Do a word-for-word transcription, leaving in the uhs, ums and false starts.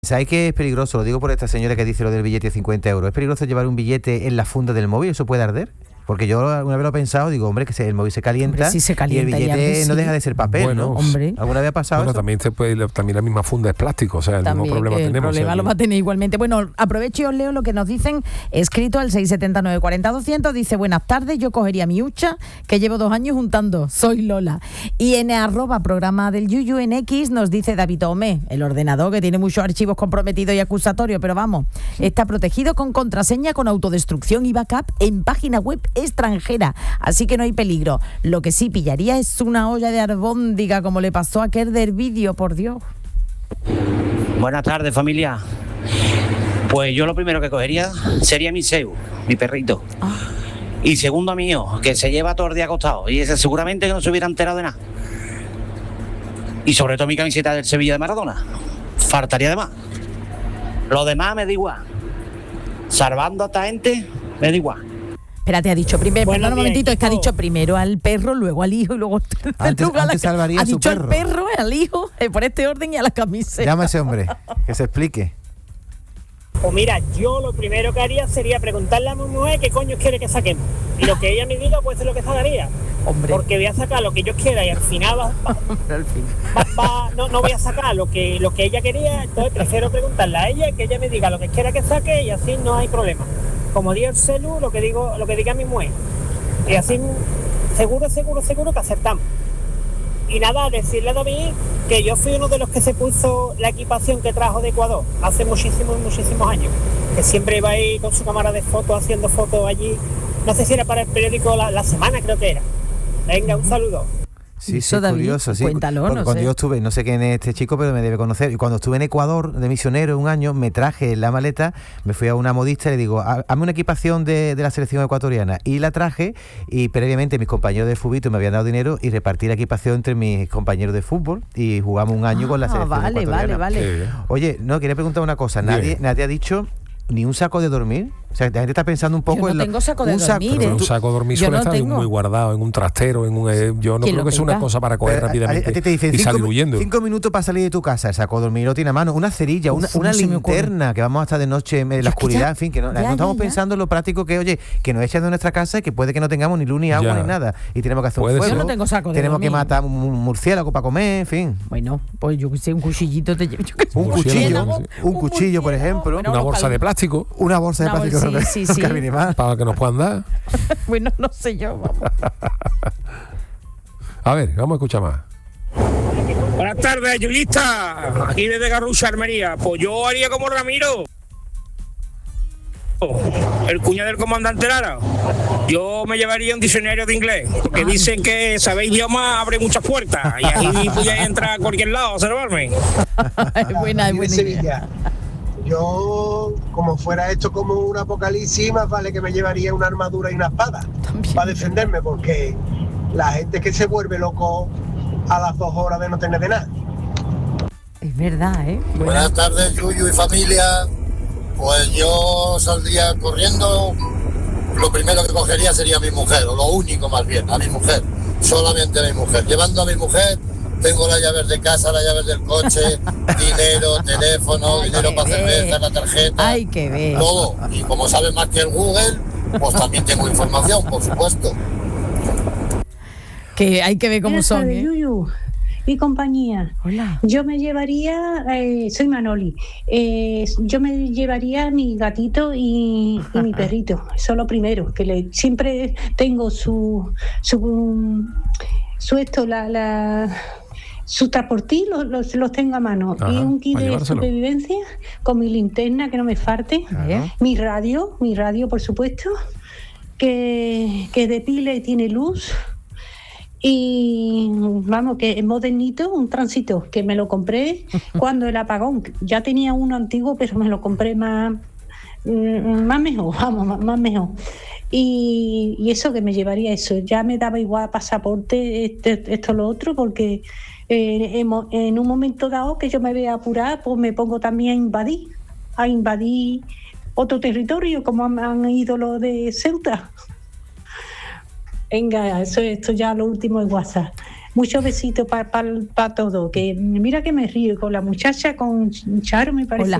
¿Sabéis que es peligroso? Lo digo por esta señora que dice lo del billete de cincuenta euros. ¿Es peligroso llevar un billete en la funda del móvil? ¿Eso puede arder? Porque yo alguna vez lo he pensado, digo, hombre, que el móvil se calienta, hombre, sí se calienta y el billete y no sí. deja de ser papel, Bueno, ¿no? hombre. ¿Alguna vez ha pasado Bueno, eso? también, se puede, también la misma funda es plástico, o sea, el También, mismo problema el tenemos. problema o sea, lo va a tener igualmente. Bueno, aprovecho y os leo lo que nos dicen, escrito al seis siete nueve cuatro cero doscientos. Dice, buenas tardes, yo cogería mi hucha, que llevo dos años juntando, soy Lola. Y en arroba programa del Yuyu en X nos dice David Omé, el ordenador que tiene muchos archivos comprometidos y acusatorios, pero vamos, está protegido con contraseña, con autodestrucción y backup en página web extranjera, así que no hay peligro. Lo que sí pillaría es una olla de albóndiga, como le pasó a aquel del vídeo, por Dios. Buenas tardes, familia. Pues yo lo primero que cogería sería mi Seu, mi perrito. Ah. Y segundo mío, que se lleva todo el día acostado. Y ese seguramente que no se hubiera enterado de nada. Y sobre todo mi camiseta del Sevilla de Maradona. Faltaría de más. Lo demás me da igual. Salvando a esta gente, me da igual. Espérate, ha dicho primero, Buenos perdón un días, momentito, es que ha equipo. dicho primero al perro, luego al hijo y luego Antes- luego a la antes ca- salvaría ha a su dicho perro. al perro, al hijo, eh, por este orden y a la camiseta. Llama a ese hombre, que se explique. Pues mira, yo lo primero que haría sería preguntarle a mi mujer qué coño quiere que saquemos. Y lo que ella me diga, pues es lo que sacaría. Hombre, Porque voy a sacar lo que yo quiera y al final va, va- al fin. va- va- no, no voy a sacar lo que, lo que ella quería. Entonces prefiero preguntarle a ella, que ella me diga lo que quiera que saque y así no hay problema. Como diga el celu, lo que digo, lo que diga mi mujer. Y así seguro, seguro, seguro que acertamos. Y nada, decirle a David que yo fui uno de los que se puso la equipación que trajo de Ecuador hace muchísimos, muchísimos años. Que siempre iba ahí con su cámara de fotos, haciendo fotos allí. No sé si era para el periódico La, la Semana, creo que era. Venga, un saludo. Sí, Eso, sí, David, curioso, sí. cuéntalo, Porque no cuando sé. yo estuve, no sé quién es este chico, pero me debe conocer. Y cuando estuve en Ecuador de misionero un año, me traje la maleta, me fui a una modista y le digo, "Ha- hazme una equipación de, de la selección ecuatoriana". Y la traje, y previamente mis compañeros de fútbol me habían dado dinero y repartí la equipación entre mis compañeros de fútbol y jugamos un año con la Ah, selección vale, ecuatoriana. vale, vale. Qué bien. Oye, no, quería preguntar una cosa. Nadie, Bien. nadie ha dicho ni un saco de dormir. O sea, la gente está pensando un poco Yo no en lo- tengo saco de un dormir, Pero ¿eh? un Tú- saco de dormir yo suele no estar tengo. muy guardado en un trastero, en un, eh, yo no ¿Quién creo lo que sea una tenga? cosa para coger Pero a- rápidamente a ti te dicen y cinco, salir huyendo. cinco minutos para salir de tu casa, el saco de dormir lo tiene a mano, una cerilla, una, Uf, una no se me ocurre. linterna, que vamos a estar de noche en la es que oscuridad, ya- en fin, que no, ya, no estamos ya, ya. pensando en lo práctico que, oye, que nos echan de nuestra casa y que puede que no tengamos ni luz ni agua Ya. ni nada, y tenemos que hacer Puede un ser. fuego, Yo no tengo saco de tenemos que dormir. matar un murciélago para comer, en fin. Bueno, pues yo que sé, un cuchillito te llevo. yo qué sé, Un murciélago, cuchillo, sí. un cuchillo, por murciélago. ejemplo, Bueno, Una los bolsa cal- de plástico una bolsa de Una plástico, bolsa, no- sí, no sí. cabe ni más. para que nos puedan dar. Bueno, no sé yo, vamos. A ver, vamos a escuchar más. Buenas tardes, Yulista. Aquí desde Garrucha, Armería. Pues yo haría como Ramiro, el cuñado del comandante Lara. Yo me llevaría un diccionario de inglés, porque dicen que saber idioma abre muchas puertas y ahí podíais entrar a cualquier lado a salvarme. Es buena, es Aquí de buena idea. Sevilla. Yo, como fuera esto como un apocalipsis, más vale que me llevaría una armadura y una espada También. para defenderme, porque la gente que se vuelve loco a las dos horas de no tener de nada. Es verdad, ¿eh? Buena. Buenas tardes, Yuyu y familia. Pues yo saldría corriendo. Lo primero que cogería sería a mi mujer, o lo único más bien, a mi mujer. Solamente a mi mujer. Llevando a mi mujer, tengo las llaves de casa, las llaves del coche, dinero, teléfono, Ay, dinero qué para bien. cerveza, la tarjeta, Ay, qué bien. todo. Y como sabe más que el Google, pues también tengo información, por supuesto. Que hay que ver cómo Buenas son, tardes, ¿eh? Yuyu y compañía. Hola. Yo me llevaría, eh, soy Manoli, eh, yo me llevaría a mi gatito y, y mi perrito. Eso es lo primero, que le, siempre tengo su, su, su esto, la, la, su transportín, los, los, los tengo a mano. Ajá, Y un kit para de llevárselo. supervivencia con mi linterna, que no me falte. Bien. Mi radio, mi radio, por supuesto, que, que de pila y tiene luz. Y vamos, que es modernito, un tránsito que me lo compré cuando el apagón. Ya tenía uno antiguo, pero me lo compré más, mm, más mejor, vamos, más, más mejor. Y, y eso que me llevaría eso. Ya me daba igual pasaporte, este, esto, lo otro, porque eh, en, mo- en un momento dado que yo me vea apurada, pues me pongo también a invadir, a invadir otro territorio, como han, han ido los de Ceuta. Venga, eso esto ya lo último es WhatsApp. Muchos besitos para pa, pa todo. Que mira que me río con la muchacha, con Charo me parece. Hola.